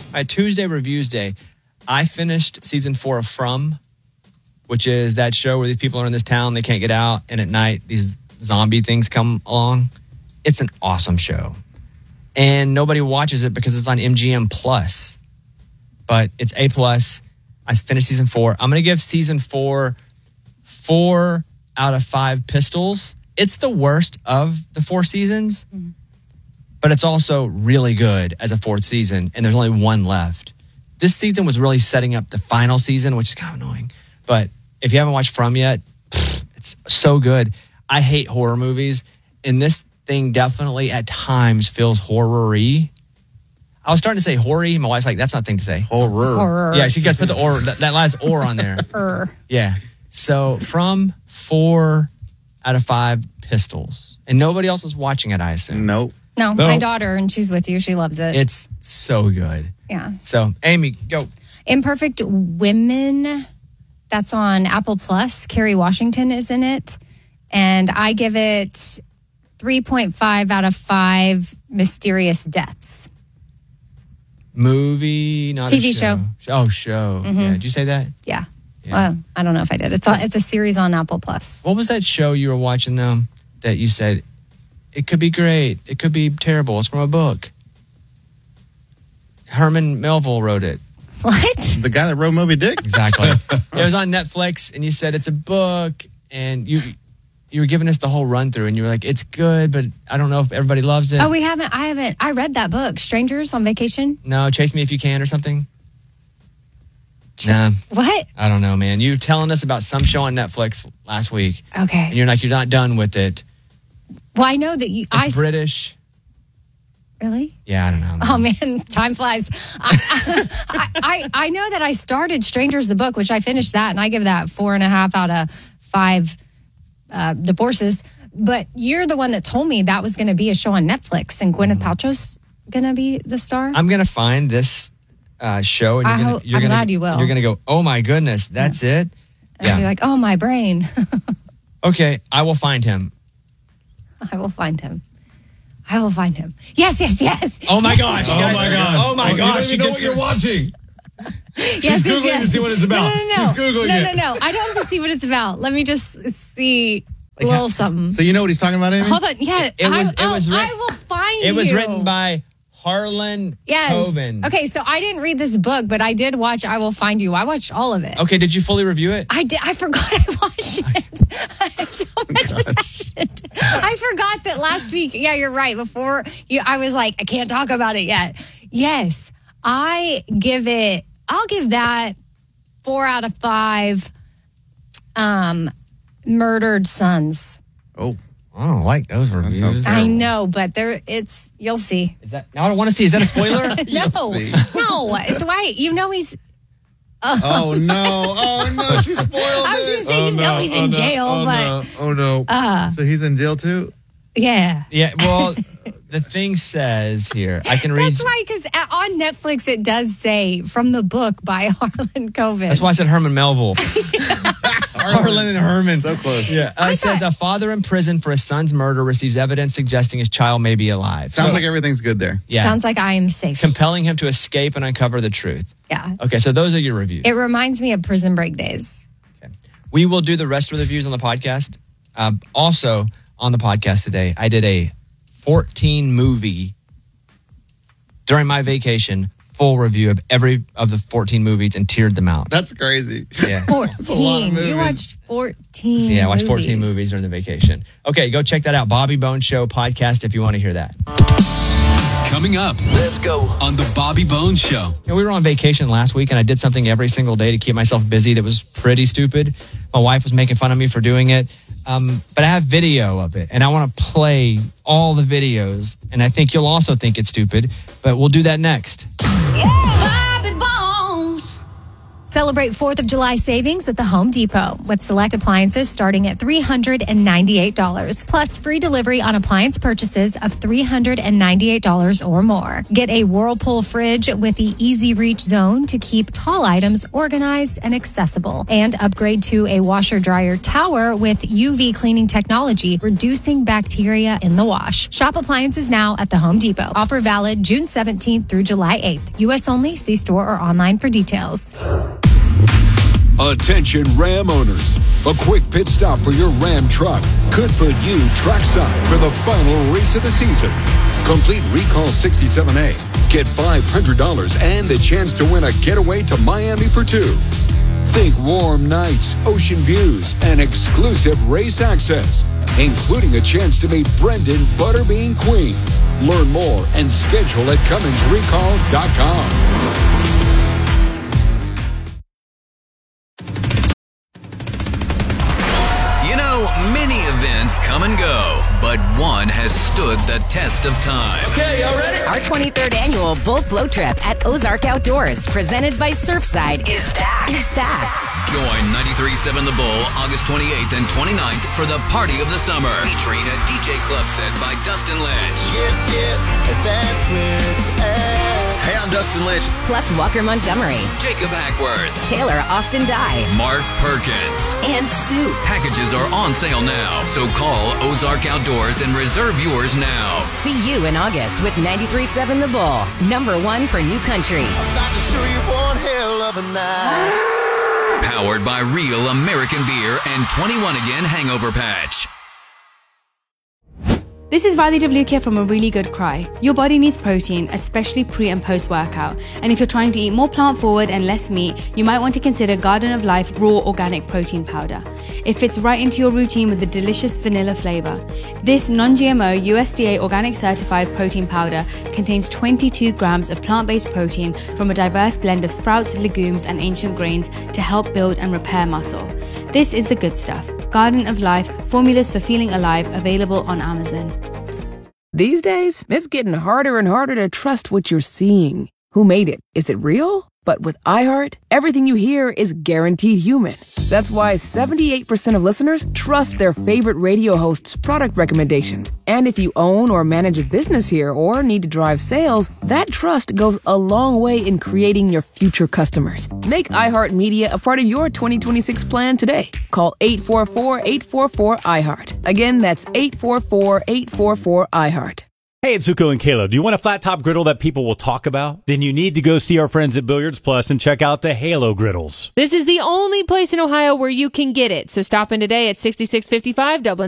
right, Tuesday Reviews Day. I finished season 4 of From, which is that show where these people are in this town, they can't get out, and at night these zombie things come along. It's an awesome show. And nobody watches it because it's on MGM Plus. But it's A+. I finished season 4. I'm going to give season 4 out of 5 pistols. It's the worst of the 4 seasons, but it's also really good as a 4th season, and there's only 1 left. This season was really setting up the final season, which is kind of annoying. But if you haven't watched From yet, it's so good. I hate horror movies, and this thing definitely at times feels horror-y. I was starting to say horror-y. My wife's like, that's not a thing to say. Horror. Yeah, she got to put the or, that last or on there. Yeah. So From 4 out of 5 pistols. And nobody else is watching it, I assume. Nope. No, my daughter, and she's with you. She loves it. It's so good. Yeah. So, Amy, go. Imperfect Women. That's on Apple Plus. Kerry Washington is in it. And I give it 3.5 out of 5 mysterious deaths. Movie, not TV a show. Oh, show. Mm-hmm. Yeah. Did you say that? Yeah. Well, I don't know if I did. It's a series on Apple Plus. What was that show you were watching, though, that you said, it could be great, it could be terrible, it's from a book? Herman Melville wrote it. What? The guy that wrote Moby Dick? Exactly. It was on Netflix, and you said it's a book, and you were giving us the whole run through, and you were like, it's good, but I don't know if everybody loves it. Oh, I read that book, Strangers on Vacation. No, Chase Me If You Can or something? Nah. What? I don't know, man. You were telling us about some show on Netflix last week. Okay. And you're like, you're not done with it. Well, I know that you... It's British. Really? Yeah, I don't know. Man. Oh, man, time flies. I know that I started Strangers the book, which I finished that, and I give that 4.5 out of 5 divorces. But you're the one that told me that was going to be a show on Netflix, and Gwyneth Paltrow's going to be the star. I'm going to find this show, and I'm glad you will. You're going to go, oh, my goodness, that's it? And I'll be like, oh, my brain. Okay, I will find him. I will find him. Yes. Oh, my gosh. Oh, my gosh. Oh, my gosh. You don't even know what you're watching. She's Googling to see what it's about. No. She's Googling it. No. I don't have to see what it's about. Let me just see a little something. So you know what he's talking about, Amy? Hold on. Yeah. I will find It was you. written by Harlan Coben. Okay, so I didn't read this book, but I did watch I Will Find You. I watched all of it. Okay, did you fully review it? I did. I forgot I watched it. So much has happened. I forgot that last week. Yeah, you're right. Before you, I was like, I can't talk about it yet. Yes, I'll give that 4 out of 5 murdered sons. Oh. I don't like those reviews. sounds terrible. I know, but you'll see. Is that? Now I don't want to see. Is that a spoiler? No. It's why he's. Oh no! She spoiled I was going to say, he's in jail, but Oh no! So he's in jail too? yeah. Yeah. Well, the thing says here, I can read. That's why, because on Netflix it does say from the book by Harlan Coben. That's why I said Herman Melville. Harlan and Herman. So close. Yeah. It says a father in prison for his son's murder receives evidence suggesting his child may be alive. Sounds like everything's good there. Yeah. Sounds like I am safe. Compelling him to escape and uncover the truth. Yeah. Okay, so those are your reviews. It reminds me of Prison Break days. Okay. We will do the rest of the reviews on the podcast. Also, on the podcast today, I did a 14 movie during my vacation. Full review of every of the 14 movies and tiered them out. That's crazy. Yeah. 14. You watched 14 Yeah, I watched 14 movies during the vacation. Okay, go check that out. Bobby Bones Show podcast if you want to hear that. Coming up, let's go on the Bobby Bones Show. You know, we were on vacation last week and I did something every single day to keep myself busy that was pretty stupid. My wife was making fun of me for doing it. But I have video of it and I want to play all the videos. And I think you'll also think it's stupid, but we'll do that next. Bobby Bones. Celebrate 4th of July savings at the Home Depot with select appliances starting at $398. Plus free delivery on appliance purchases of $398 or more. Get a Whirlpool fridge with the Easy Reach zone to keep tall items organized and accessible. And upgrade to a washer-dryer tower with UV cleaning technology, reducing bacteria in the wash. Shop appliances now at the Home Depot. Offer valid June 17th through July 8th. U.S. only. See store or online for details. Attention Ram owners. A quick pit stop for your Ram truck could put you trackside for the final race of the season. Complete Recall 67A. Get $500 and the chance to win a getaway to Miami for two. Think warm nights, ocean views, and exclusive race access, including a chance to meet Brendan Butterbean Queen. Learn more and schedule at CumminsRecall.com. Many events come and go, but one has stood the test of time. Okay, y'all ready? Our 23rd annual Bull Float Trip at Ozark Outdoors, presented by Surfside, is back. Join 93.7 The Bull August 28th and 29th for the Party of the Summer, featuring a DJ club set by Dustin Lynch. That's where it's at. Hey, I'm Dustin Lynch. Plus Walker Montgomery, Jacob Hackworth, Taylor Austin Dye, Mark Perkins, and Sue. Packages are on sale now, so call Ozark Outdoors and reserve yours now. See you in August with 93.7 The Bull, #1 for New Country. About to show you one hell of a night. Powered by Real American Beer and 21 Again Hangover Patch. This is Riley DeVlukia from A Really Good Cry. Your body needs protein, especially pre and post workout. And if you're trying to eat more plant forward and less meat, you might want to consider Garden of Life Raw Organic Protein Powder. It fits right into your routine with a delicious vanilla flavor. This non-GMO USDA organic certified protein powder contains 22 grams of plant-based protein from a diverse blend of sprouts, legumes, and ancient grains to help build and repair muscle. This is the good stuff. Garden of Life, formulas for feeling alive, available on Amazon. These days, it's getting harder and harder to trust what you're seeing. Who made it? Is it real? But with iHeart, everything you hear is guaranteed human. That's why 78% of listeners trust their favorite radio host's product recommendations. And if you own or manage a business here or need to drive sales, that trust goes a long way in creating your future customers. Make iHeartMedia a part of your 2026 plan today. Call 844-844-iHeart. Again, that's 844-844-iHeart. Hey, it's Zuko and Kayla. Do you want a flat top griddle that people will talk about? Then you need to go see our friends at Billiards Plus and check out the Halo griddles. This is the only place in Ohio where you can get it. So stop in today at 6655 Dublin